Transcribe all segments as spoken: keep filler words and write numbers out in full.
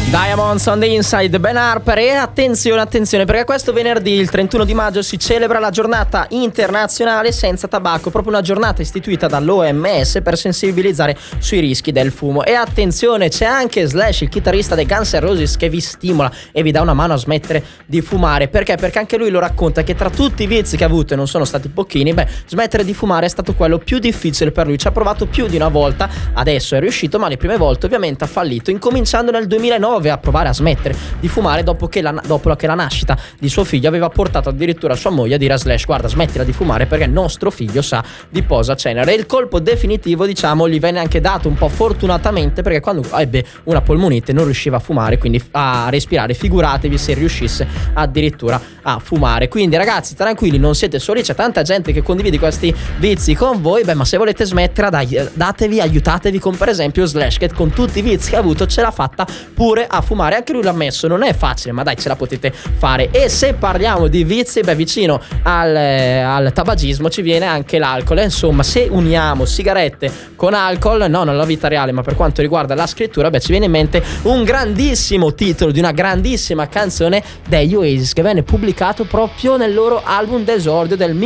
Diamonds on the Inside, Ben Harper. E attenzione, attenzione, perché questo venerdì, il trentuno di maggio, si celebra la giornata internazionale senza tabacco, proprio una giornata istituita dall'O M S per sensibilizzare sui rischi del fumo. E attenzione, c'è anche Slash, il chitarrista dei Guns N' Roses, che vi stimola e vi dà una mano a smettere di fumare. Perché? Perché anche lui lo racconta che tra tutti i vizi che ha avuto, e non sono stati pochini, beh, smettere di fumare è stato quello più difficile per lui. Ci ha provato più di una volta, adesso è riuscito, ma le prime volte ovviamente ha fallito, incominciando nel duemilanove a provare a smettere di fumare dopo che la, dopo che la nascita di suo figlio aveva portato addirittura sua moglie a dire a Slash: guarda, smettila di fumare perché nostro figlio sa di posa cenere. E il colpo definitivo, diciamo, gli venne anche dato un po' fortunatamente, perché quando ebbe una polmonite non riusciva a fumare, quindi a respirare. Figuratevi se riuscisse addirittura a fumare. Quindi ragazzi, tranquilli, non siete soli, c'è tanta gente che condivide questi vizi con voi. Beh, ma se volete smettere, dai, datevi, aiutatevi con per esempio Slash, che con tutti i vizi che ha avuto ce l'ha fatta pure a fumare. Anche lui l'ha ammesso, non è facile, ma dai, ce la potete fare. E se parliamo di vizi, beh, vicino al, eh, al tabagismo ci viene anche l'alcol. E insomma, se uniamo sigarette con alcol, no, nella vita reale, ma per quanto riguarda la scrittura, beh, ci viene in mente un grandissimo titolo di una grandissima canzone degli Oasis, che venne pubblicato proprio nel loro album d'esordio del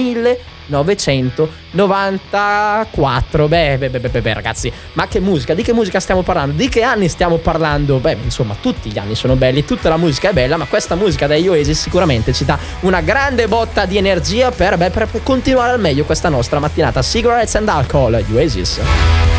millenovecentonovantaquattro. Beh, beh, beh, beh, beh, ragazzi, ma che musica, di che musica stiamo parlando? Di che anni stiamo parlando? Beh, insomma, tutti gli anni sono belli, tutta la musica è bella, ma questa musica degli Oasis sicuramente ci dà una grande botta di energia per, beh, per continuare al meglio questa nostra mattinata. Cigarettes and Alcohol, gli Oasis.